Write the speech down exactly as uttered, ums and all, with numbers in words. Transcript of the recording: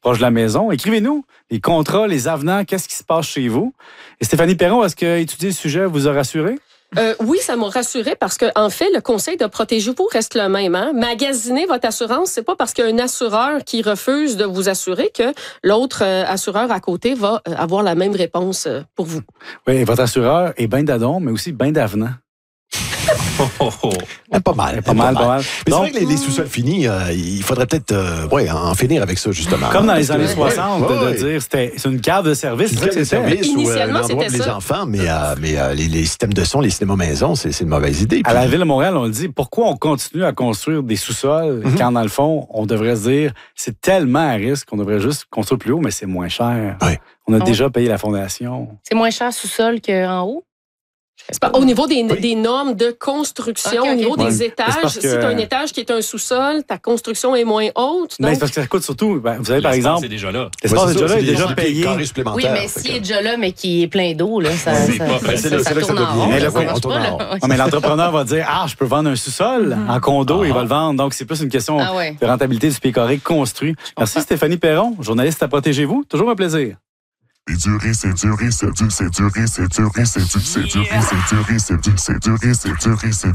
proche de la maison. Écrivez-nous les contrats, les avenants, qu'est-ce qui se passe chez vous. Et Stéphanie Perron, est-ce que étudier le sujet vous a rassuré? Euh, oui, ça m'a rassuré parce que en fait, le conseil de protégez-vous reste le même. Hein? Magasiner votre assurance, c'est pas parce qu'il y a un assureur qui refuse de vous assurer que l'autre euh, assureur à côté va euh, avoir la même réponse euh, pour vous. Oui, votre assureur est bien d'adon, mais aussi bien d'avenant. Oh, oh. Pas mal. Pas mal, pas mal. Mais Donc, c'est vrai que les, les sous-sols finis, euh, il faudrait peut-être euh, ouais, en finir avec ça, justement. Comme dans les Parce années que- soixante, ouais, ouais, de ouais. dire c'était c'est une carte de service, C'est c'est ça que des c'était. services ou euh, Initialement, l'endroit pour c'était les ça. enfants, mais, euh, mais euh, les, les systèmes de son, les cinémas maison, c'est, c'est une mauvaise idée. À Puis- la Ville de Montréal, on dit pourquoi on continue à construire des sous-sols Mhm. quand, dans le fond, on devrait se dire c'est tellement à risque qu'on devrait juste construire plus haut, mais c'est moins cher. Ouais. On a Ouais. déjà payé la fondation. C'est moins cher sous-sol qu'en haut? C'est pas- au niveau des, Oui. des normes de construction, Ok, ok. au niveau Ouais. des C'est étages, parce si que- tu as un étage qui est un sous-sol, ta construction est moins haute. Mais Donc, c'est parce que ça coûte surtout, ben, vous savez, par L'espace exemple, est déjà là. l'espace Ouais, est c'est déjà ça, là, c'est est déjà des payé. carrés Oui, supplémentaires. mais Fait s'il que- est déjà là, mais qu'il est plein d'eau, là, ça, C'est ça, pas ça, facile. ça, C'est là- c'est là que tourne ça en devient- rond. Mais là, le ça coup, marche on tourne pas, en là. rond. Ouais. Ah, mais l'entrepreneur va dire ah, je peux vendre un sous-sol en condo, il va le vendre. Donc, c'est plus une question Ah ouais. de rentabilité du pied carré construit. Merci comprends. Stéphanie Perron, journaliste à Protégez-vous. Toujours un plaisir. C'est dur, c'est dur, c'est dur, c'est dur, c'est dur, c'est dur, c'est dur, c'est dur, c'est dur, c'est dur, c'est dur, c'est dur, c'est